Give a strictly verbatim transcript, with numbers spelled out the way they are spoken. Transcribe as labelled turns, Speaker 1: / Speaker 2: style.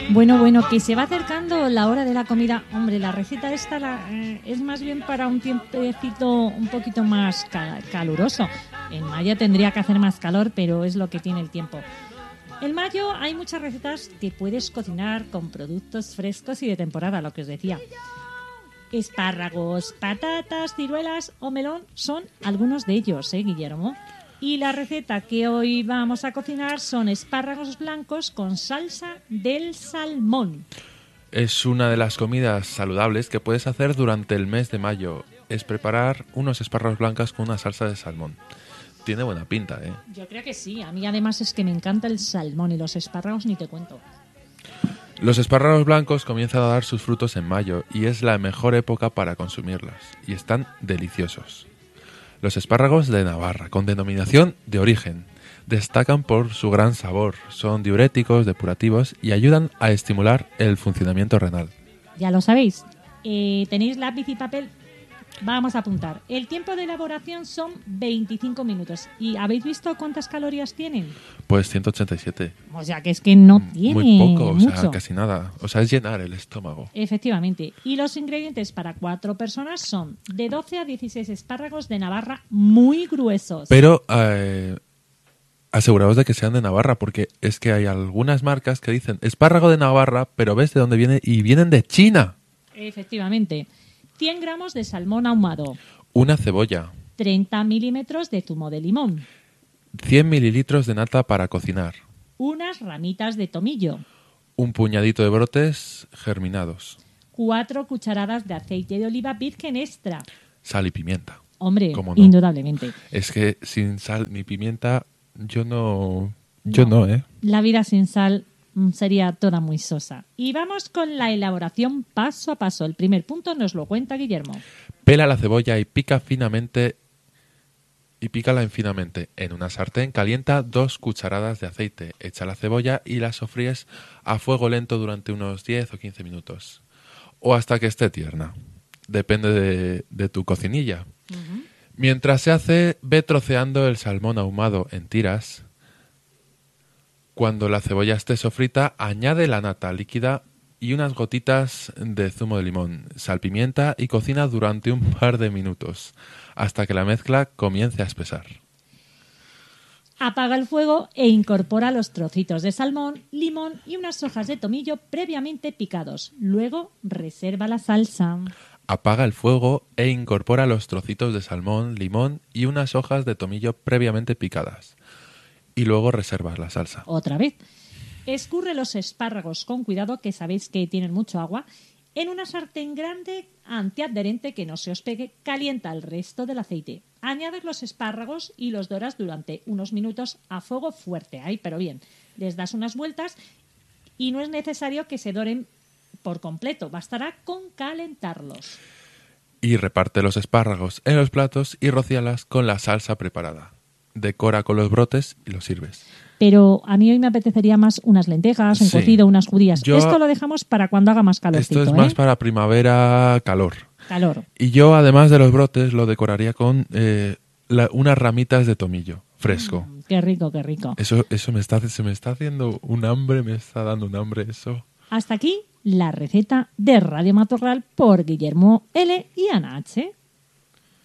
Speaker 1: Bueno, bueno, que se va acercando la hora de la comida. Hombre, la receta esta la, eh, es más bien para un tiempecito un poquito más ca- caluroso. En mayo tendría que hacer más calor, pero es lo que tiene el tiempo. En mayo hay muchas recetas que puedes cocinar con productos frescos y de temporada, lo que os decía. Espárragos, patatas, ciruelas o melón son algunos de ellos, ¿eh, Guillermo? Y la receta que hoy vamos a cocinar son espárragos blancos con salsa del salmón.
Speaker 2: Es una de las comidas saludables que puedes hacer durante el mes de mayo. Es preparar unos espárragos blancos con una salsa de salmón. Tiene buena pinta, ¿eh?
Speaker 1: Yo creo que sí. A mí además es que me encanta el salmón y los espárragos ni te cuento.
Speaker 2: Los espárragos blancos comienzan a dar sus frutos en mayo y es la mejor época para consumirlas. Y están deliciosos. Los espárragos de Navarra, con denominación de origen, destacan por su gran sabor, son diuréticos, depurativos y ayudan a estimular el funcionamiento renal.
Speaker 1: Ya lo sabéis. Eh, ¿Tenéis lápiz y papel? Vamos a apuntar. El tiempo de elaboración son veinticinco minutos. ¿Y habéis visto cuántas calorías tienen?
Speaker 2: Pues ciento ochenta y siete.
Speaker 1: O sea, que es que no tiene
Speaker 2: Muy poco,
Speaker 1: mucho.
Speaker 2: o sea, casi nada. O sea, es llenar el estómago.
Speaker 1: Efectivamente. Y los ingredientes para cuatro personas son de doce a dieciséis espárragos de Navarra muy gruesos.
Speaker 2: Pero eh, aseguraos de que sean de Navarra, porque es que hay algunas marcas que dicen espárrago de Navarra, pero ves de dónde viene y vienen de China.
Speaker 1: Efectivamente. cien gramos de salmón ahumado.
Speaker 2: Una cebolla.
Speaker 1: treinta milímetros de zumo de limón.
Speaker 2: cien mililitros de nata para cocinar.
Speaker 1: Unas ramitas de tomillo.
Speaker 2: Un puñadito de brotes germinados.
Speaker 1: Cuatro cucharadas de aceite de oliva virgen extra.
Speaker 2: Sal y pimienta.
Speaker 1: Hombre,
Speaker 2: ¿Cómo no?
Speaker 1: indudablemente.
Speaker 2: Es que sin sal ni pimienta yo no... Yo no, ¿eh?
Speaker 1: La vida sin sal mm, sería toda muy sosa. Y vamos con la elaboración paso a paso. El primer punto nos lo cuenta Guillermo.
Speaker 2: Pela la cebolla y pica finamente y pícala en finamente. En una sartén calienta dos cucharadas de aceite. Echa la cebolla y la sofríes a fuego lento durante unos diez o quince minutos. O hasta que esté tierna. Depende de, de tu cocinilla.
Speaker 1: Uh-huh.
Speaker 2: Mientras se hace, ve troceando el salmón ahumado en tiras. Cuando la cebolla esté sofrita, añade la nata líquida y unas gotitas de zumo de limón, sal, pimienta y cocina durante un par de minutos, hasta que la mezcla comience a espesar.
Speaker 1: Apaga el fuego e incorpora los trocitos de salmón, limón y unas hojas de tomillo previamente picados. Luego reserva la salsa.
Speaker 2: Apaga el fuego e incorpora los trocitos de salmón, limón y unas hojas de tomillo previamente picadas. Y luego reservas la salsa.
Speaker 1: Otra vez. Escurre los espárragos con cuidado, que sabéis que tienen mucho agua. En una sartén grande, antiadherente, que no se os pegue, calienta el resto del aceite. Añades los espárragos y los doras durante unos minutos a fuego fuerte. Ay, pero bien, les das unas vueltas y no es necesario que se doren por completo. Bastará con calentarlos.
Speaker 2: Y reparte los espárragos en los platos y rocíalas con la salsa preparada. Decora con los brotes y los sirves.
Speaker 1: Pero a mí hoy me apetecería más unas lentejas, un
Speaker 2: Sí.
Speaker 1: cocido, unas judías.
Speaker 2: Yo-
Speaker 1: Esto lo dejamos para cuando haga más calorcito.
Speaker 2: Esto es
Speaker 1: ¿eh?
Speaker 2: más para primavera, calor.
Speaker 1: Calor.
Speaker 2: Y yo, además de los brotes, lo decoraría con eh, la- unas ramitas de tomillo fresco.
Speaker 1: Mm, qué rico, qué rico.
Speaker 2: Eso, eso me está, se me está haciendo un hambre, me está dando un hambre eso.
Speaker 1: Hasta aquí la receta de Radio Matorral por Guillermo L. y Ana H.